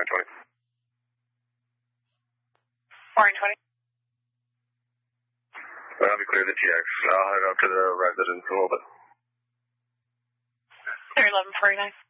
20. Orange 20. I'll be clear the TX. I'll head up to the residence in a little bit. 31149.